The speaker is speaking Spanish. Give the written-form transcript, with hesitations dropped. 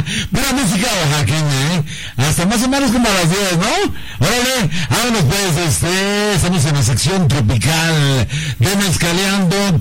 Buena música oaxaqueña, hasta más o menos como a las 10, ¿no? Órale, vámonos pues, estamos en la sección tropical de Mezcaleando